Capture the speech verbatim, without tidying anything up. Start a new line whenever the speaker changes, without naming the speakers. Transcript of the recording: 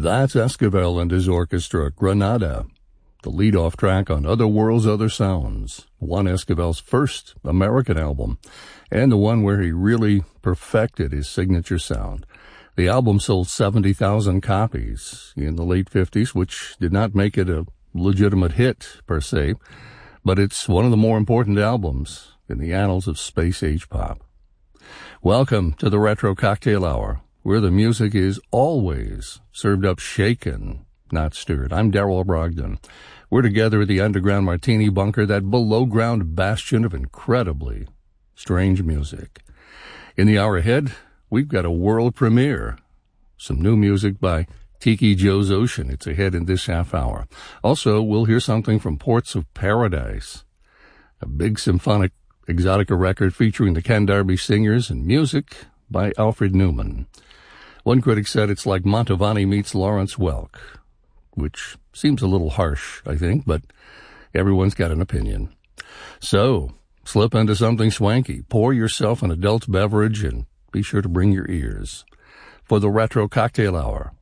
That's Esquivel and his orchestra, Granada, the lead-off track on Other Worlds, Other Sounds, one Esquivel's first American album, and the one where he really perfected his signature sound. The album sold seventy thousand copies in the late fifties, which did not make it a legitimate hit, per se, but it's one of the more important albums in the annals of space-age pop. Welcome to the Retro Cocktail Hour, where the music is always served up shaken, not stirred. I'm Darrell Brogdon. We're together at the Underground Martini Bunker, that below-ground bastion of incredibly strange music. In the hour ahead, we've got a world premiere. Some new music by Tiki Joe's Ocean. It's ahead in this half hour. Also, we'll hear something from Ports of Paradise, a big symphonic exotica record featuring the Ken Darby Singers, and music by Alfred Newman. One critic said it's like Mantovani meets Lawrence Welk, which seems a little harsh, I think, but everyone's got an opinion. So, slip into something swanky, pour yourself an adult beverage, and be sure to bring your ears. For the Retro Cocktail Hour,